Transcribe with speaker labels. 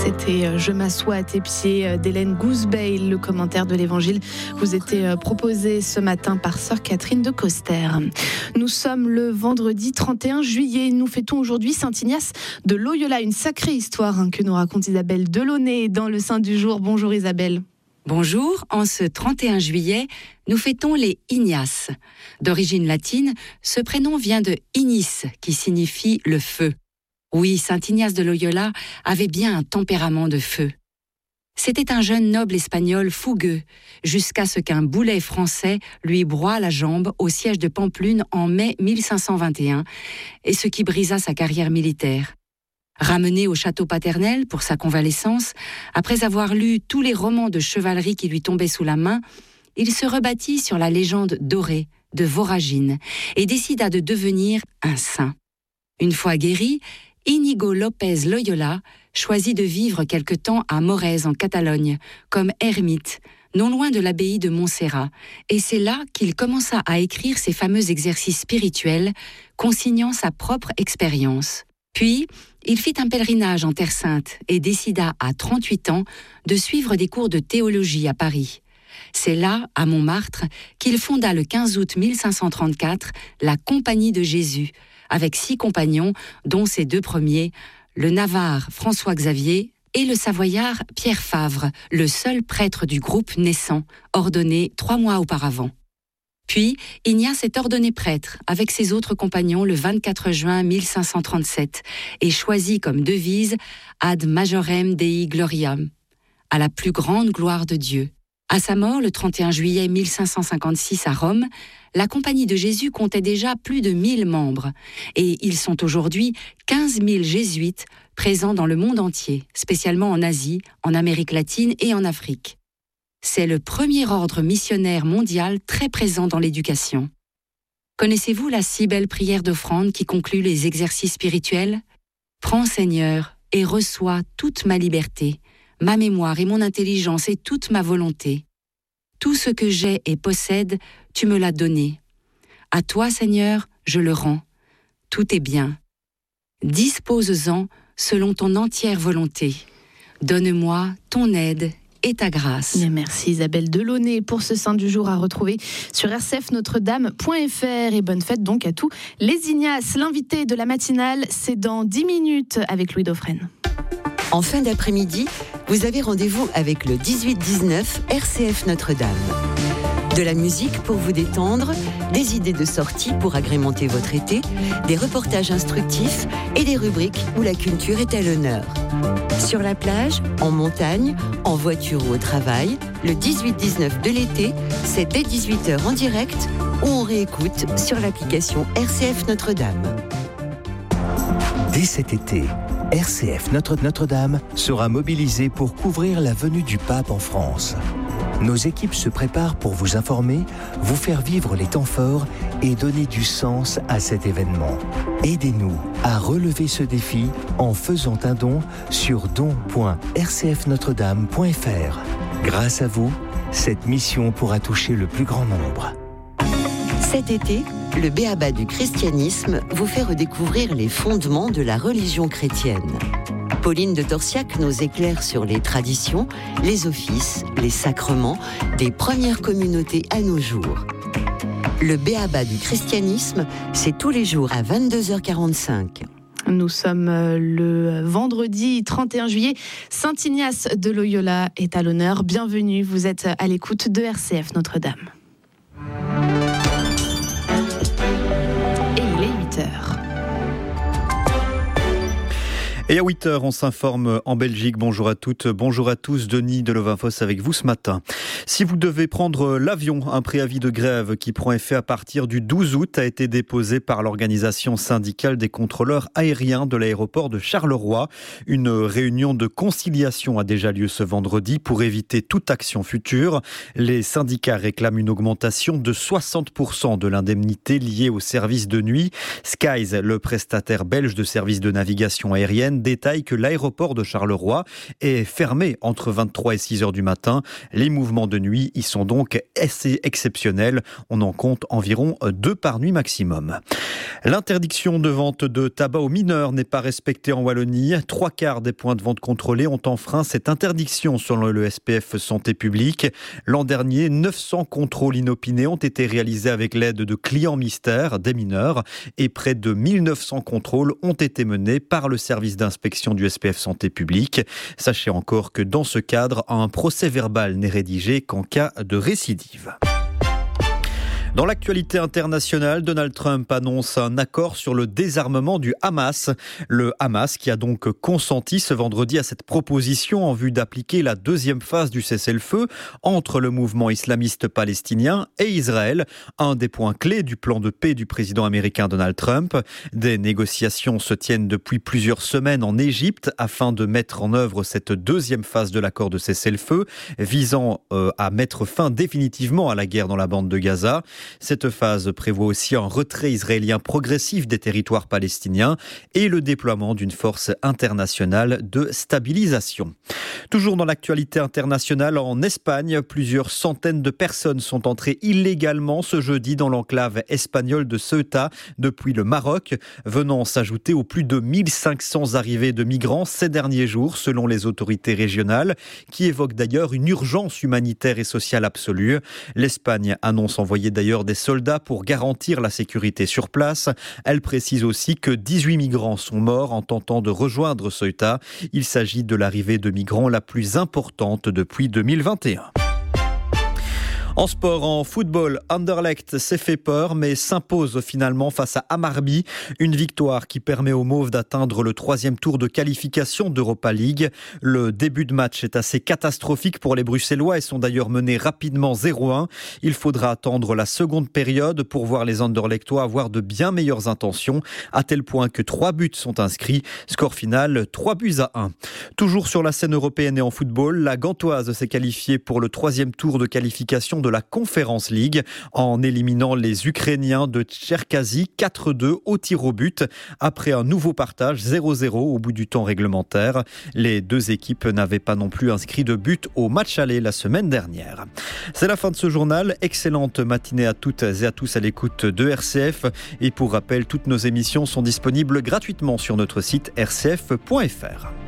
Speaker 1: C'était « Je m'assois à tes pieds » d'Hélène Gousbeil. Le commentaire de l'Évangile vous était proposé ce matin par sœur Catherine de Coster. Nous sommes le vendredi 31 juillet. Nous fêtons aujourd'hui Saint Ignace de Loyola. Une sacrée histoire que nous raconte Isabelle Delaunay dans le Saint du jour. Bonjour Isabelle.
Speaker 2: Bonjour, en ce 31 juillet, nous fêtons les Ignaces. D'origine latine, ce prénom vient de ignis, qui signifie le feu. Oui, Saint Ignace de Loyola avait bien un tempérament de feu. C'était un jeune noble espagnol fougueux, jusqu'à ce qu'un boulet français lui broie la jambe au siège de Pampelune en mai 1521, et ce qui brisa sa carrière militaire. Ramené au château paternel pour sa convalescence, après avoir lu tous les romans de chevalerie qui lui tombaient sous la main, il se rebâtit sur la légende dorée de Voragine et décida de devenir un saint. Une fois guéri, Íñigo López Loyola choisit de vivre quelque temps à Morez en Catalogne, comme ermite, non loin de l'abbaye de Montserrat, et c'est là qu'il commença à écrire ses fameux exercices spirituels, consignant sa propre expérience. Puis, il fit un pèlerinage en Terre Sainte et décida à 38 ans de suivre des cours de théologie à Paris. C'est là, à Montmartre, qu'il fonda le 15 août 1534 la Compagnie de Jésus, avec 6 compagnons, dont ses 2 premiers, le Navarre François-Xavier et le Savoyard Pierre Favre, le seul prêtre du groupe naissant, ordonné 3 mois auparavant. Puis, Ignace est ordonné prêtre avec ses autres compagnons le 24 juin 1537 et choisit comme devise « Ad majorem Dei gloriam », à la plus grande gloire de Dieu. À sa mort, le 31 juillet 1556 à Rome, la Compagnie de Jésus comptait déjà plus de 1000 membres et ils sont aujourd'hui 15 000 jésuites présents dans le monde entier, spécialement en Asie, en Amérique latine et en Afrique. C'est le premier ordre missionnaire mondial très présent dans l'éducation. Connaissez-vous la si belle prière d'offrande qui conclut les exercices spirituels ? Prends, Seigneur, et reçois toute ma liberté, ma mémoire et mon intelligence et toute ma volonté. Tout ce que j'ai et possède, tu me l'as donné. À toi, Seigneur, je le rends. Tout est bien. Dispose-en selon ton entière volonté. Donne-moi ton aide et ta grâce.
Speaker 1: Bien, merci Isabelle Delaunay pour ce Saint du jour à retrouver sur rcfnotredame.fr et bonne fête donc à tous les Ignaces. L'invité de la matinale, c'est dans 10 minutes avec Louis Dauphren.
Speaker 3: En fin d'après-midi, vous avez rendez-vous avec le 18-19 RCF Notre-Dame. De la musique pour vous détendre, des idées de sortie pour agrémenter votre été, des reportages instructifs et des rubriques où la culture est à l'honneur. Sur la plage, en montagne, en voiture ou au travail, le 18-19 de l'été, c'est dès 18h en direct ou on réécoute sur l'application RCF Notre-Dame.
Speaker 4: Dès cet été, RCF Notre-Dame sera mobilisée pour couvrir la venue du pape en France. Nos équipes se préparent pour vous informer, vous faire vivre les temps forts et donner du sens à cet événement. Aidez-nous à relever ce défi en faisant un don sur don.rcfnotredame.fr. Grâce à vous, cette mission pourra toucher le plus grand nombre.
Speaker 3: Cet été, le B.A.B.A. du christianisme vous fait redécouvrir les fondements de la religion chrétienne. Pauline de Torsiac nous éclaire sur les traditions, les offices, les sacrements des premières communautés à nos jours. Le B.A.B.A. du christianisme, c'est tous les jours à 22h45.
Speaker 1: Nous sommes le vendredi 31 juillet. Saint Ignace de Loyola est à l'honneur. Bienvenue, vous êtes à l'écoute de RCF Notre-Dame. Et il est 8h.
Speaker 5: Et à 8h, on s'informe en Belgique. Bonjour à toutes, bonjour à tous. Denis Delevinfos avec vous ce matin. Si vous devez prendre l'avion, un préavis de grève qui prend effet à partir du 12 août a été déposé par l'organisation syndicale des contrôleurs aériens de l'aéroport de Charleroi. Une réunion de conciliation a déjà lieu ce vendredi pour éviter toute action future. Les syndicats réclament une augmentation de 60% de l'indemnité liée au service de nuit. Skies, le prestataire belge de services de navigation aérienne, détaille que l'aéroport de Charleroi est fermé entre 23 et 6 heures du matin. Les mouvements de nuit y sont donc assez exceptionnels. On en compte environ 2 par nuit maximum. L'interdiction de vente de tabac aux mineurs n'est pas respectée en Wallonie. 3/4 des points de vente contrôlés ont enfreint cette interdiction selon le SPF Santé publique. L'an dernier, 900 contrôles inopinés ont été réalisés avec l'aide de clients mystères, des mineurs, et près de 1900 contrôles ont été menés par le service d'inspection du SPF Santé publique. Sachez encore que dans ce cadre, un procès verbal n'est rédigé qu'en cas de récidive. Dans l'actualité internationale, Donald Trump annonce un accord sur le désarmement du Hamas. Le Hamas qui a donc consenti ce vendredi à cette proposition en vue d'appliquer la deuxième phase du cessez-le-feu entre le mouvement islamiste palestinien et Israël. Un des points clés du plan de paix du président américain Donald Trump. Des négociations se tiennent depuis plusieurs semaines en Égypte afin de mettre en œuvre cette deuxième phase de l'accord de cessez-le-feu visant à mettre fin définitivement à la guerre dans la bande de Gaza. Cette phase prévoit aussi un retrait israélien progressif des territoires palestiniens et le déploiement d'une force internationale de stabilisation. Toujours dans l'actualité internationale, en Espagne, plusieurs centaines de personnes sont entrées illégalement ce jeudi dans l'enclave espagnole de Ceuta depuis le Maroc, venant s'ajouter aux plus de 1500 arrivées de migrants ces derniers jours, selon les autorités régionales, qui évoquent d'ailleurs une urgence humanitaire et sociale absolue. L'Espagne annonce envoyer d'ailleurs des soldats pour garantir la sécurité sur place. Elle précise aussi que 18 migrants sont morts en tentant de rejoindre Ceuta. Il s'agit de l'arrivée de migrants la plus importante depuis 2021. En sport, en football, Anderlecht s'est fait peur mais s'impose finalement face à Hammarby. Une victoire qui permet aux Mauves d'atteindre le 3e tour de qualification d'Europa League. Le début de match est assez catastrophique pour les Bruxellois et sont d'ailleurs menés rapidement 0-1. Il faudra attendre la seconde période pour voir les Anderlechtois avoir de bien meilleures intentions, à tel point que 3 buts sont inscrits. Score final 3-1. Toujours sur la scène européenne et en football, la Gantoise s'est qualifiée pour le 3e tour de qualification de la Conference League en éliminant les Ukrainiens de Tcherkazy 4-2 au tir au but après un nouveau partage 0-0 au bout du temps réglementaire. Les deux équipes n'avaient pas non plus inscrit de but au match aller la semaine dernière. C'est la fin de ce journal. Excellente matinée à toutes et à tous à l'écoute de RCF. Et pour rappel, toutes nos émissions sont disponibles gratuitement sur notre site rcf.fr.